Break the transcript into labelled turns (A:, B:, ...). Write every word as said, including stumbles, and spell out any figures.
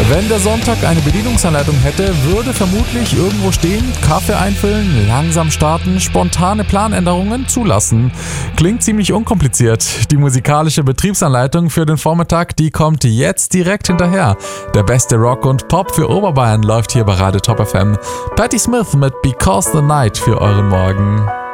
A: Wenn der Sonntag eine Bedienungsanleitung hätte, würde vermutlich irgendwo stehen: Kaffee einfüllen, langsam starten, spontane Planänderungen zulassen. Klingt ziemlich unkompliziert. Die musikalische Betriebsanleitung für den Vormittag, die kommt jetzt direkt hinterher. Der beste Rock und Pop für Oberbayern läuft hier bei Radio Top F M. Patti Smith mit Because the Night für euren Morgen.